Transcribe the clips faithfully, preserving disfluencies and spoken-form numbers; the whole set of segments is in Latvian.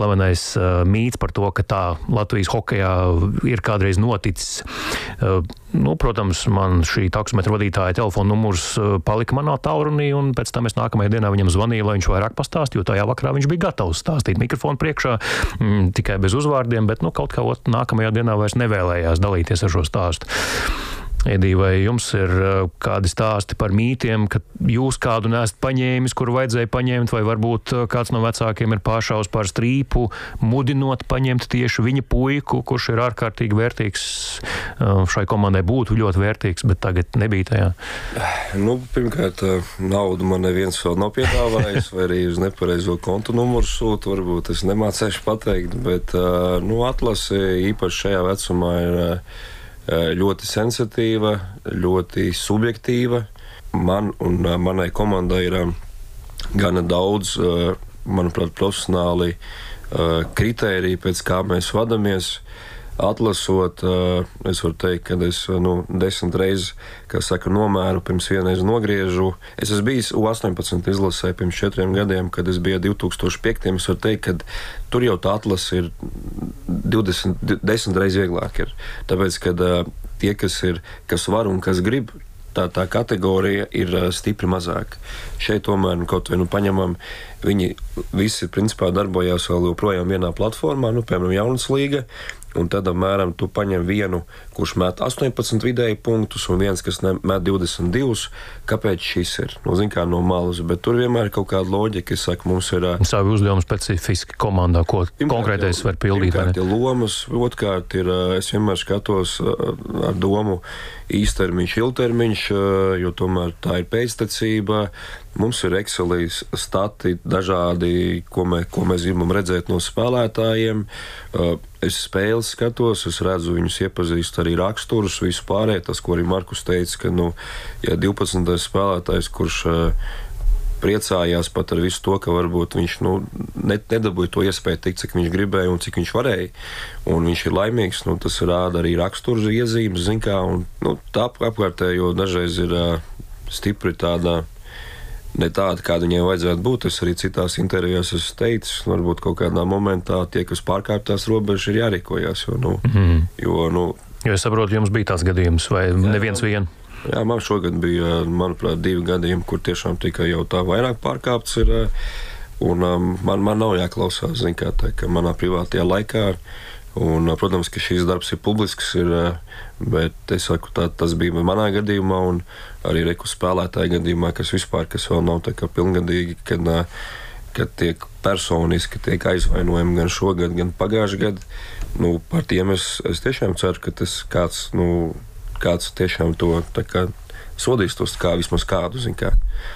slavenais uh, mīts par to, ka tā Latvijas hokejā ir kādreiz noticis. Uh, nu, protams, man šī taksometra vadītāja telefona numurs uh, palika manā tālrunī, un pēc tam es nākamajā dienā viņam zvanīju, lai viņš vairāk pastāst, jo tajā vakarā viņš bija gatavs stāstīt mikrofonu priekšā, mm, tikai bez uzvārdiem, bet nu, kaut kā ot, nākamajā dienā vairs nevēlējās dalīties ar šo stāstu. Edī, vai jums ir uh, kādi stāsti par mītiem, ka jūs kādu neesat paņēmis, kuru vajadzēja paņemt, vai varbūt uh, kāds no vecākiem ir pāršaus par strīpu, mudinot paņemt tieši viņa puiku, kurš ir ārkārtīgi vērtīgs, uh, šai komandai būtu ļoti vērtīgs, bet tagad nebija tajā? Nu, pirmkārt, naudu man neviens vēl nav piedāvājis, vai arī uz nepareizo kontu numuru sūta, varbūt es nemācēšu pateikt, bet uh, nu, atlase īpaši šajā vecumā ir uh, ļoti sensitīva, ļoti subjektīva. Man un manai komandai ir gana daudz, manuprāt, profesionāli kritēriji, pēc kā mēs vadamies. Atlasot, es varu teikt, ka es nu, desmit reizes, kā saka, nomēru, pirms vienreiz nogriežu. Es esmu bijis U astoņpadsmit izlasē pirms četriem gadiem, kad es biju divi tūkstoši piektajā. Es varu teikt, ka tur jau tā atlase ir divdesmit, desmit reizes vieglāk. Ir. Tāpēc, kad tie, kas ir, kas var un kas grib, tā, tā kategorija ir stipri mazāk. Šeit tomēr nu, kaut vai nu paņemam, viņi visi principā darbojās vēl joprojām vienā platformā, nu, piemēram, Jaunas līga. Un tad, apmēram, tu paņem vienu, kurš met astoņpadsmit vidēji punktus, un viens, kas met divdesmit divus. Kāpēc šis ir? Nu, zin kā no malas, bet tur vienmēr ir kaut kāda loģika. Es saku, mums ir... Savi uzdevumi specifiski komandā, ko konkrētais var pildīt. Pirmkārt ir lomas, otrkārt ir, es vienmēr skatos ar domu īstermiņš, ilgtermiņš, jo tomēr tā ir pēctecība. Mums ir Excelīs stati dažādi, ko, mē, ko mēs gribam redzēt no spēlētājiem. Es spēles skatos, es redzu viņus iepazīst arī raksturus, visu pārējo. Tas, ko arī Markus teica, ka, nu, ja divpadsmitais spēlētājs, kurš priecājās pat ar visu to, ka varbūt viņš nu, nedabūja to iespēju tik, cik viņš gribēja un cik viņš varēja, un viņš ir laimīgs, nu, tas rāda arī raksturu iezīmes, zin kā, un nu, tā apkārtējo dažreiz ir stipri tāda, ne tāda, kāda viņiem vajadzētu būt. Es arī citās intervijās esmu teicis, varbūt kaut kādā momentā tie, kas pārkāptās robežas, ir jārīkojās, jo, nu, mm. jo, nu... Jo es saprotu, jums bija tās gadījums, vai jā, neviens vien? Jā, man šogad bija, manuprāt, divi gadījumi, kur tiešām tikai jau tā vairāk pārkāpts ir, un man, man nav jāklausās, zin kā, tā, ka manā privātajā laikā, un, protams, ka šīs darbs ir publisks, ir, bet es saku, tā, tas bija manā gadījumā, un arī reku spēlētāju gadījumā, kas vispār, kas vēl nav tā kā pilngadīgi, kad, kad tiek personiski tiek aizvainojumi gan šogad, gan pagājuši gadu. Nu, par tiem es, es tiešām ceru, ka tas kāds, nu, kāds tiešām to tā kā sodīs tos kā vismaz kādu, zin kā.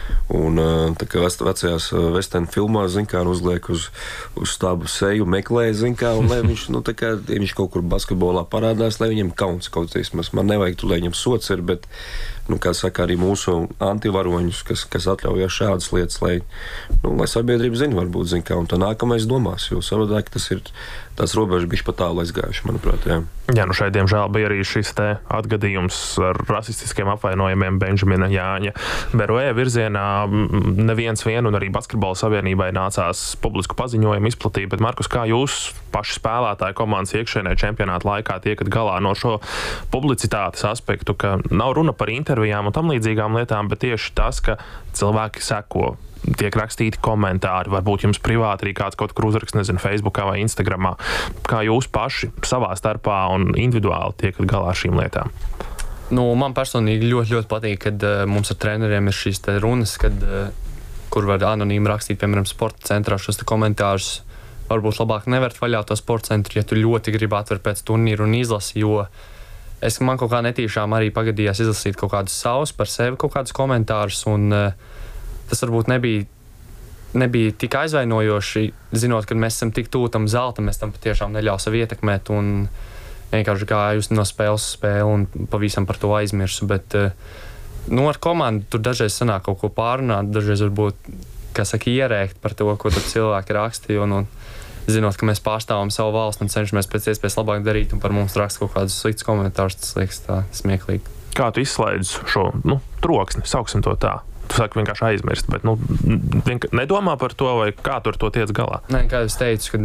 Un tā kā vecajās western filmās, zin kā, uzliek uz, uz stābu seju, meklē, zin kā, un lai viņš, nu, tā kā, ja viņš kaut kur basketbolā parādās, lai viņam kauns kaut vismaz. Man nevajag tu, lai viņam sots ir, bet, nu, kā saka, arī mūsu antivaroņus, kas, kas atļaujās šādas lietas, lai, nu, lai sabiedrība zina, varbūt, zin kā, un tā nākamais domās, jo savādāk tas ir, tās robežas bišķi pat tālu aizgājuši, manuprāt, jā. Jā, nu šeit, diemžēl, bija arī šis te atgadījums ar rasistiskiem apvainojumiem Benžamina Jāņa Beroē virzienā. Neviens vien un arī Basketbola savienībai nācās publisku paziņojumu izplatīt, bet Markus, kā jūs paši spēlētāji komandas iekšēnē čempionāta laikā tiekat galā no šo publicitātes aspektu, ka nav runa par intervijām un tam līdzīgām lietām, bet tieši tas, ka cilvēki seko, tiek rakstīti komentāri, varbūt jums privāti arī kāds kaut kur uzraksts, nezinu, Facebookā vai Instagramā. Kā jūs paši savā starpā un individuāli tiekat galā ar šīm lietām? Nu, man personīgi ļoti, ļoti patīk, kad uh, mums ar treneriem ir šīs te runas, kad, uh, kur var anonīmi rakstīt, piemēram, sporta centrā šos te komentārus. Varbūt labāk nevērt vaļā to sporta centru, ja tu ļoti gribi atver pēc turnīru un izlasi, jo es man kaut kā netīšām arī pagadījās izlasīt kaut kādus savus par sevi, kaut kādus komentārus, un uh, tas varbūt nebija, nebija tik aizvainojoši, zinot, ka mēs esam tik tuvu tam zeltam, mēs tam patiešām neļauj sev ietekmēt un vienkārši gāju no spēles spēli un pavisam par to aizmirsu. Bet nu, ar komandu tur dažreiz sanāk kaut ko pārunāt, dažreiz varbūt, kā saka, ierēkt par to, ko tur cilvēki rakstīja. Un, un zinot, ka mēs pārstāvam savu valstu un cenšamies pēc iespējas labāk darīt un par mums rakst kaut kādus sliktus komentārus, tas liekas tā smieklīgi. Kā tu izslēdz šo nu, troksni, sauksim to tā? Tu saki vienkārši aizmirst, bet nu, nedomā par to, vai kā tur to tiec galā? Nē, kā es teicu, ka